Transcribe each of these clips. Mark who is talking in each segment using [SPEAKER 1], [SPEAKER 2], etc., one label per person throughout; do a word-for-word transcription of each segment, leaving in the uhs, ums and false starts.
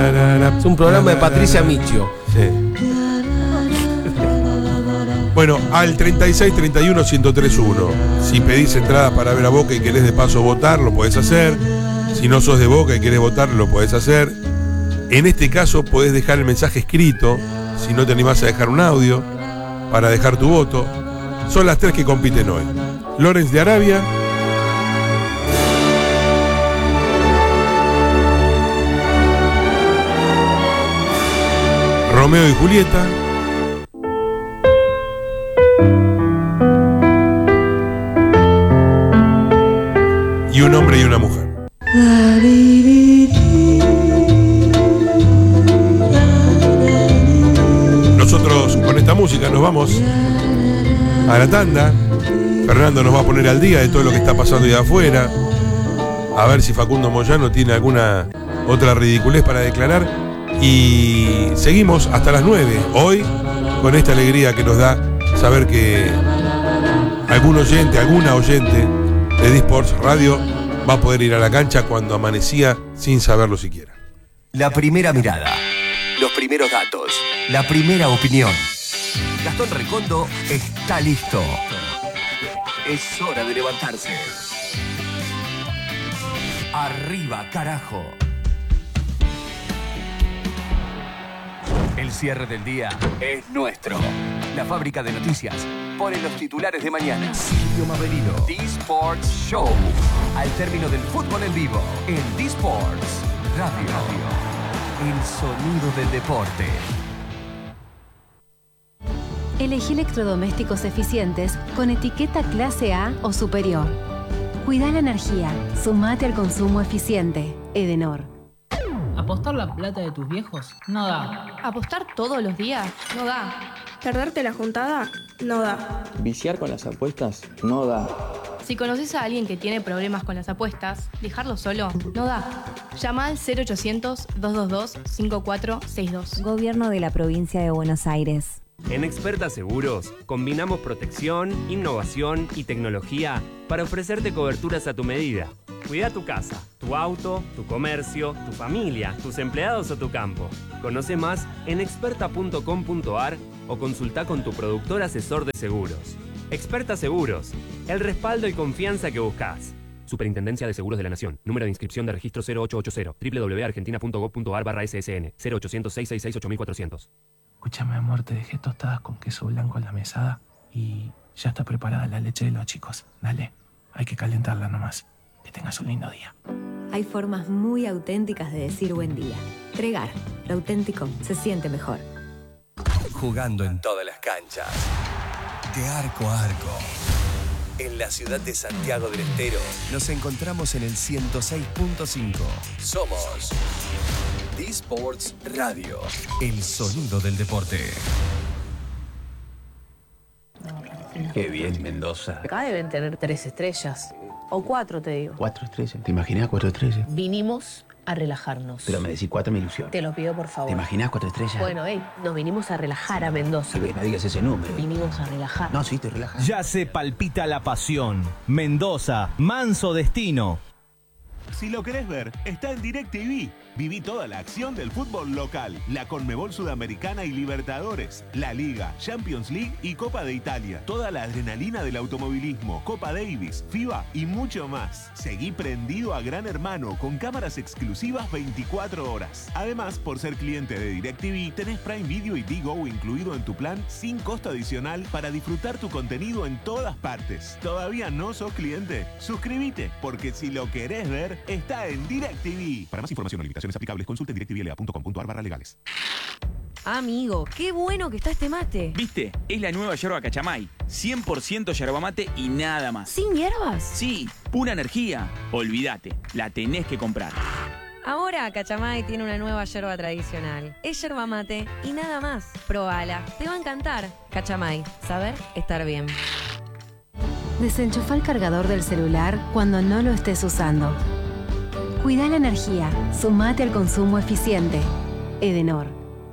[SPEAKER 1] Es un programa de Patricia Michio.
[SPEAKER 2] Sí. Bueno, al treinta y seis, treinta y uno, ciento tres uno. Si pedís entradas para ver a Boca y querés de paso votar, lo podés hacer. Si no sos de Boca y querés votar, lo podés hacer. En este caso podés dejar el mensaje escrito, si no te animás a dejar un audio, para dejar tu voto. Son las tres que compiten hoy. Lawrence de Arabia, Romeo y Julieta, y un hombre y una mujer. Nosotros con esta música nos vamos a la tanda. Fernando nos va a poner al día de todo lo que está pasando ahí afuera. A ver si Facundo Moyano tiene alguna otra ridiculez para declarar. Y seguimos hasta las nueve. Hoy con esta alegría que nos da saber que algún oyente, alguna oyente de D-Sports Radio va a poder ir a la cancha cuando amanecía sin saberlo siquiera.
[SPEAKER 3] La primera mirada, los primeros datos, la primera opinión. Gastón Recondo está listo. Es hora de levantarse. Arriba, carajo. El cierre del día es nuestro. La fábrica de noticias pone los titulares de mañana. Silvio Maverino, D-Sports Show. Al término del fútbol en vivo, en D-Sports Radio. El sonido del deporte.
[SPEAKER 4] Elegí electrodomésticos eficientes con etiqueta clase A o superior. Cuida la energía. Sumate al consumo eficiente. Edenor.
[SPEAKER 5] ¿Apostar la plata de tus viejos? No da.
[SPEAKER 6] ¿Apostar todos los días? No da. ¿Perderte la juntada? No da.
[SPEAKER 7] ¿Viciar con las apuestas? No da.
[SPEAKER 6] Si conoces a alguien que tiene problemas con las apuestas, dejarlo solo no da. Llama al cero ochocientos, doscientos veintidós, cincuenta y cuatro sesenta y dos.
[SPEAKER 4] Gobierno de la Provincia de Buenos Aires.
[SPEAKER 8] En Experta Seguros combinamos protección, innovación y tecnología para ofrecerte coberturas a tu medida. Cuida tu casa, tu auto, tu comercio, tu familia, tus empleados o tu campo. Conoce más en experta punto com punto ar o consulta con tu productor asesor de seguros. Experta Seguros, el respaldo y confianza que buscas. Superintendencia de Seguros de la Nación. Número de inscripción de registro cero ocho ocho cero. doble u doble u doble u punto argentina punto gob punto ar barra ese ese ene. cero ochocientos, seiscientos sesenta y seis, ocho mil cuatrocientos.
[SPEAKER 9] Escúchame, amor, te dejé tostadas con queso blanco en la mesada y ya está preparada la leche de los chicos. Dale, hay que calentarla nomás. Que tengas un lindo día.
[SPEAKER 4] Hay formas muy auténticas de decir buen día. Tregar, lo auténtico se siente mejor.
[SPEAKER 3] Jugando en todas las canchas. De arco a arco. En la ciudad de Santiago del Estero nos encontramos en el ciento seis punto cinco. Somos D-Sports Radio. El sonido del deporte.
[SPEAKER 10] Qué bien, Mendoza.
[SPEAKER 11] Acá deben tener tres estrellas. O cuatro, te digo.
[SPEAKER 10] Cuatro estrellas. ¿Te imaginas cuatro estrellas?
[SPEAKER 11] Vinimos a relajarnos.
[SPEAKER 10] Pero me decís cuatro, me ilusión.
[SPEAKER 11] Te lo pido, por favor.
[SPEAKER 10] ¿Te imaginas cuatro estrellas?
[SPEAKER 11] Bueno, hey, nos vinimos a relajar a Mendoza.
[SPEAKER 10] Sí, no digas ese número.
[SPEAKER 11] Vinimos a relajar.
[SPEAKER 10] No, sí, te relajas.
[SPEAKER 12] Ya se palpita la pasión. Mendoza, manso destino.
[SPEAKER 13] Si lo querés ver, está en DirecTV. Viví toda la acción del fútbol local, la Conmebol Sudamericana y Libertadores, la Liga, Champions League y Copa de Italia. Toda la adrenalina del automovilismo, Copa Davis, FIBA y mucho más. Seguí prendido a Gran Hermano con cámaras exclusivas veinticuatro horas. Además, por ser cliente de DirecTV, tenés Prime Video y Digo incluido en tu plan sin costo adicional para disfrutar tu contenido en todas partes. ¿Todavía no sos cliente? Suscríbete, porque si lo querés ver, está en DirecTV. Para más información o limitaciones aplicables, consulte directvla punto com punto ar barra legales.
[SPEAKER 14] Amigo, qué bueno que está este mate.
[SPEAKER 15] ¿Viste? Es la nueva yerba Cachamay. cien por ciento yerba mate y nada más.
[SPEAKER 14] ¿Sin hierbas?
[SPEAKER 15] Sí, pura energía. Olvídate, la tenés que comprar.
[SPEAKER 14] Ahora Cachamay tiene una nueva yerba tradicional. Es yerba mate y nada más. Probala, te va a encantar. Cachamay, saber estar bien.
[SPEAKER 4] Desenchufa el cargador del celular cuando no lo estés usando. Cuida la energía. Sumate al consumo eficiente. Edenor.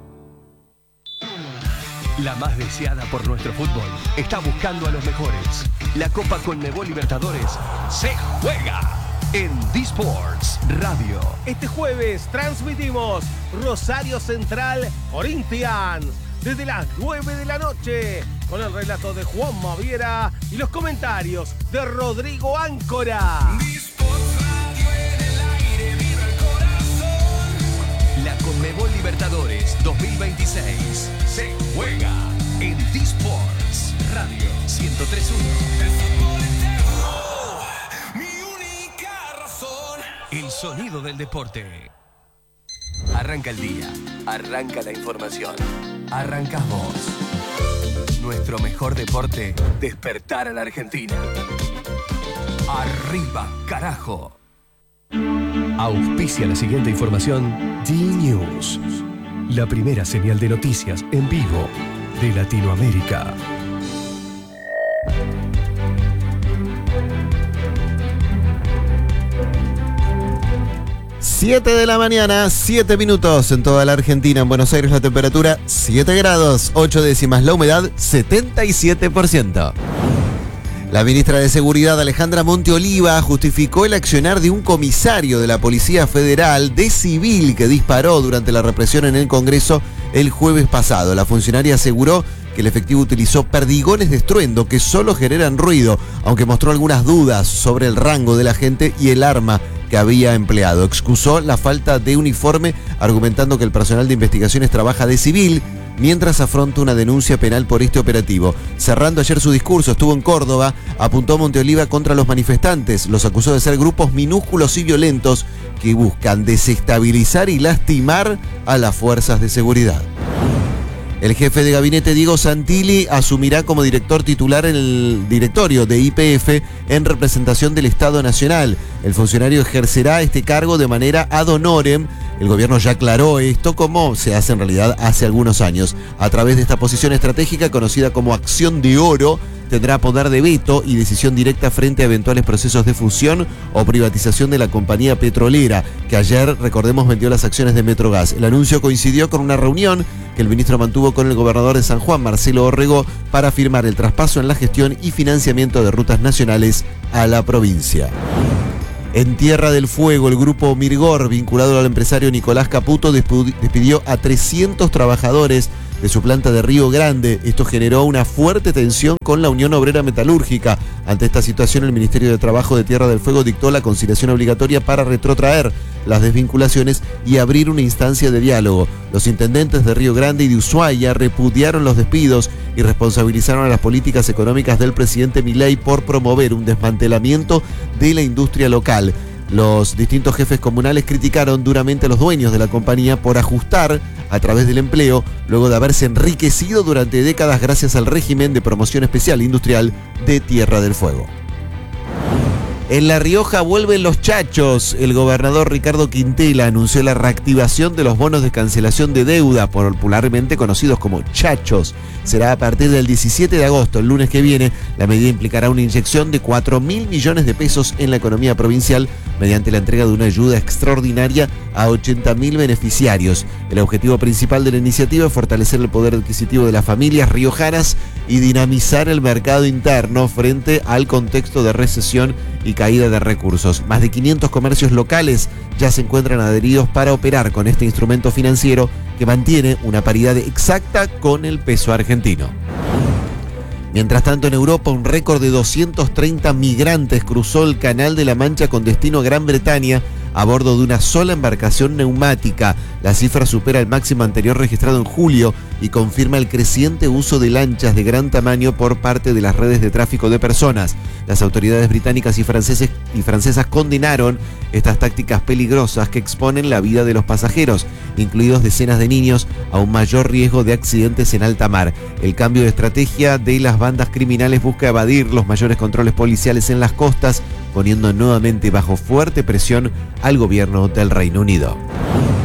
[SPEAKER 3] La más deseada por nuestro fútbol está buscando a los mejores. La Copa Conmebol Libertadores se juega. en D-Sports Radio.
[SPEAKER 16] Este jueves transmitimos Rosario Central Corinthians desde las nueve de la noche con el relato de Juan Maviera y los comentarios de Rodrigo Áncora.
[SPEAKER 3] La Conmebol Libertadores dos mil veintiséis se juega en D-Sports Radio ciento tres punto uno. El sonido del deporte. Arranca el día, arranca la información. Arrancás vos. Nuestro mejor deporte, despertar a la Argentina. Arriba, carajo. Auspicia la siguiente información D-News, la primera señal de noticias en vivo de Latinoamérica.
[SPEAKER 17] siete de la mañana, siete minutos en toda la Argentina. En Buenos Aires la temperatura siete grados, ocho décimas, la humedad setenta y siete por ciento. La ministra de Seguridad, Alejandra Monteoliva, justificó el accionar de un comisario de la Policía Federal de civil que disparó durante la represión en el Congreso el jueves pasado. La funcionaria aseguró que el efectivo utilizó perdigones de estruendo que solo generan ruido, aunque mostró algunas dudas sobre el rango del agente y el arma que había empleado. Excusó la falta de uniforme, argumentando que el personal de investigaciones trabaja de civil mientras afronta una denuncia penal por este operativo. Cerrando ayer su discurso, estuvo en Córdoba, apuntó Monteoliva contra los manifestantes, los acusó de ser grupos minúsculos y violentos que buscan desestabilizar y lastimar a las fuerzas de seguridad. El jefe de gabinete Diego Santilli asumirá como director titular en el directorio de Y P F en representación del Estado Nacional. El funcionario ejercerá este cargo de manera ad honorem. El gobierno ya aclaró esto, como se hace en realidad hace algunos años. A través de esta posición estratégica conocida como acción de oro, tendrá poder de veto y decisión directa frente a eventuales procesos de fusión o privatización de la compañía petrolera, que ayer, recordemos, vendió las acciones de Metrogas. El anuncio coincidió con una reunión que el ministro mantuvo con el gobernador de San Juan, Marcelo Orrego, para firmar el traspaso en la gestión y financiamiento de rutas nacionales a la provincia. En Tierra del Fuego, el grupo Mirgor, vinculado al empresario Nicolás Caputo, despidió a trescientos trabajadores de su planta de Río Grande. Esto generó una fuerte tensión con la Unión Obrera Metalúrgica. Ante esta situación, el Ministerio de Trabajo de Tierra del Fuego dictó la conciliación obligatoria para retrotraer las desvinculaciones y abrir una instancia de diálogo. Los intendentes de Río Grande y de Ushuaia repudiaron los despidos y responsabilizaron a las políticas económicas del presidente Milei por promover un desmantelamiento de la industria local. Los distintos jefes comunales criticaron duramente a los dueños de la compañía por ajustar a través del empleo, luego de haberse enriquecido durante décadas gracias al régimen de promoción especial industrial de Tierra del Fuego. En La Rioja vuelven los chachos. El gobernador Ricardo Quintela anunció la reactivación de los bonos de cancelación de deuda, popularmente conocidos como chachos. Será a partir del diecisiete de agosto, el lunes que viene. La medida implicará una inyección de cuatro mil millones de pesos en la economía provincial mediante la entrega de una ayuda extraordinaria a ochenta mil beneficiarios. El objetivo principal de la iniciativa es fortalecer el poder adquisitivo de las familias riojanas y dinamizar el mercado interno frente al contexto de recesión y caída de recursos. Más de quinientos comercios locales ya se encuentran adheridos para operar con este instrumento financiero que mantiene una paridad exacta con el peso argentino. Mientras tanto, en Europa, un récord de doscientos treinta migrantes cruzó el Canal de la Mancha con destino a Gran Bretaña a bordo de una sola embarcación neumática. La cifra supera el máximo anterior registrado en julio y confirma el creciente uso de lanchas de gran tamaño por parte de las redes de tráfico de personas. Las autoridades británicas y, franceses, y francesas condenaron estas tácticas peligrosas que exponen la vida de los pasajeros, incluidos decenas de niños, a un mayor riesgo de accidentes en alta mar. El cambio de estrategia de las bandas criminales busca evadir los mayores controles policiales en las costas, poniendo nuevamente bajo fuerte presión al gobierno del Reino Unido.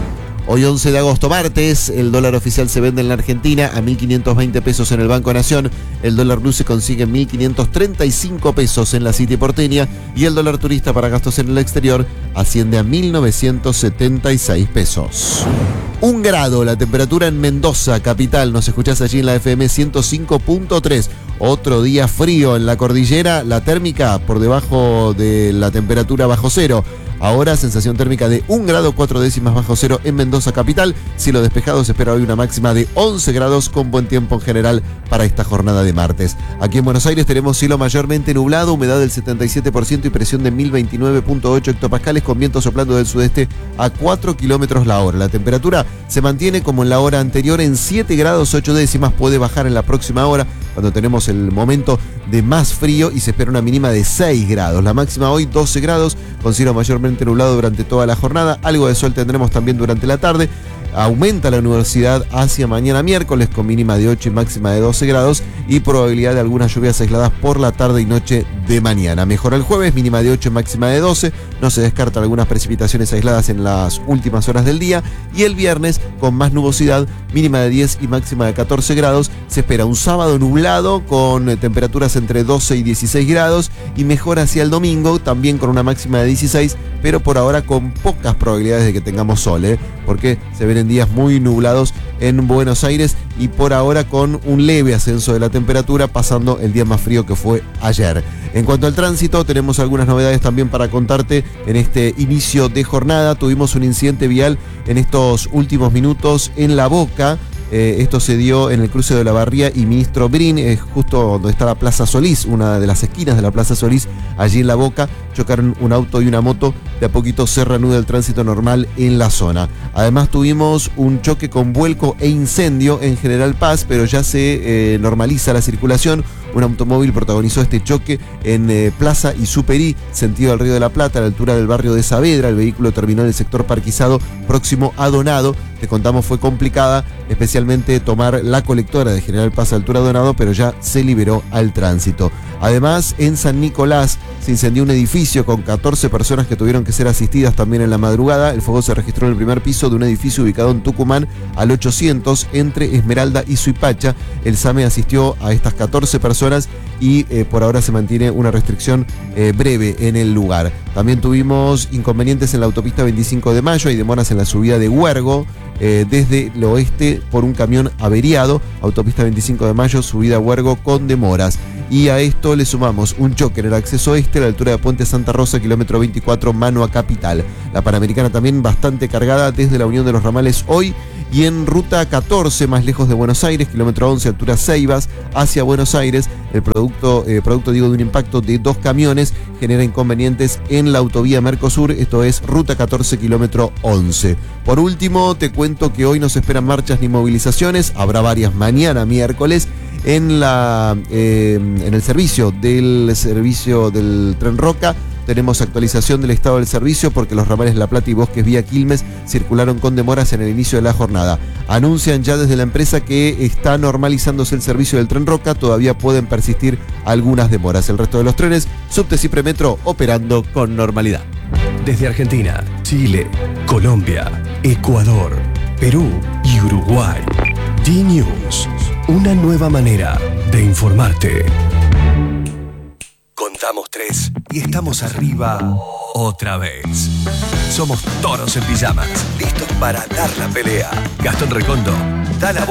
[SPEAKER 17] Hoy once de agosto, martes, el dólar oficial se vende en la Argentina a mil quinientos veinte pesos en el Banco Nación, el dólar blue se consigue en mil quinientos treinta y cinco pesos en la City porteña y el dólar turista para gastos en el exterior asciende a mil novecientos setenta y seis pesos. Un grado la temperatura en Mendoza, capital, nos escuchás allí en la F M ciento cinco punto tres. Otro día frío en la cordillera, la térmica por debajo de la temperatura bajo cero. Ahora sensación térmica de un grado cuatro décimas bajo cero en Mendoza capital. Cielo despejado, se espera hoy una máxima de once grados con buen tiempo en general para esta jornada de martes. Aquí en Buenos Aires tenemos cielo mayormente nublado, humedad del setenta y siete por ciento y presión de mil veintinueve punto ocho hectopascales con viento soplando del sudeste a cuatro kilómetros la hora. La temperatura se mantiene como en la hora anterior en siete grados ocho décimas, puede bajar en la próxima hora cuando tenemos el momento de más frío y se espera una mínima de seis grados. La máxima hoy doce grados con cielo mayormente nublado durante toda la jornada. Algo de sol tendremos también durante la tarde. Aumenta la nubosidad hacia mañana miércoles con mínima de ocho y máxima de doce grados y probabilidad de algunas lluvias aisladas por la tarde y noche de mañana. Mejora el jueves, mínima de ocho y máxima de doce. No se descartan algunas precipitaciones aisladas en las últimas horas del día. Y el viernes, con más nubosidad, mínima de diez y máxima de catorce grados. Se espera un sábado nublado con temperaturas entre doce y dieciséis grados y mejora hacia el domingo, también con una máxima de dieciséis, pero por ahora con pocas probabilidades de que tengamos sol, ¿eh? porque se ven días muy nublados en Buenos Aires y por ahora con un leve ascenso de la temperatura, pasando el día más frío que fue ayer. En cuanto al tránsito, tenemos algunas novedades también para contarte en este inicio de jornada. Tuvimos un incidente vial en estos últimos minutos en La Boca. Eh, esto se dio en el cruce de la Barría y Ministro Brin, eh, justo donde está la Plaza Solís, una de las esquinas de la Plaza Solís, allí en La Boca. Chocaron un auto y una moto, de a poquito se reanuda el tránsito normal en la zona. Además tuvimos un choque con vuelco e incendio en General Paz, pero ya se eh, normaliza la circulación. Un automóvil protagonizó este choque en eh, Plaza y Superí, sentido del Río de la Plata, a la altura del barrio de Saavedra. El vehículo terminó en el sector parquizado próximo a Donado. Te contamos, fue complicada, especialmente tomar la colectora de General Paz a altura de Donado, pero ya se liberó al tránsito. Además, en San Nicolás se incendió un edificio con catorce personas que tuvieron que ser asistidas también en la madrugada. El fuego se registró en el primer piso de un edificio ubicado en Tucumán al ochocientos entre Esmeralda y Suipacha. El SAME asistió a estas catorce personas y eh, por ahora se mantiene una restricción eh, breve en el lugar. También tuvimos inconvenientes en la autopista veinticinco de mayo y demoras en la subida de Huergo eh, desde el oeste por un camión averiado. Autopista veinticinco de mayo, subida a Huergo con demoras. Y a esto le sumamos un choque en el acceso este a la altura de Puente Santa Rosa, kilómetro veinticuatro, mano a Capital. La Panamericana también bastante cargada desde la Unión de los Ramales hoy. Y en ruta catorce, más lejos de Buenos Aires, kilómetro once, altura Ceibas, hacia Buenos Aires, el producto, eh, producto digo, de un impacto de dos camiones genera inconvenientes en la autovía Mercosur, esto es ruta catorce, kilómetro once. Por último, te cuento que hoy no se esperan marchas ni movilizaciones, habrá varias mañana miércoles. En, la, eh, en el servicio del servicio del Tren Roca tenemos actualización del estado del servicio porque los ramales La Plata y Bosques vía Quilmes circularon con demoras en el inicio de la jornada. Anuncian ya desde la empresa que está normalizándose el servicio del Tren Roca, todavía pueden persistir algunas demoras. El resto de los trenes, subte y premetro operando con normalidad.
[SPEAKER 3] Desde Argentina, Chile, Colombia, Ecuador, Perú y Uruguay. D-News, una nueva manera de informarte. Contamos tres y estamos arriba otra vez. Somos toros en pijamas, listos para dar la pelea. Gastón Recondo da la voz.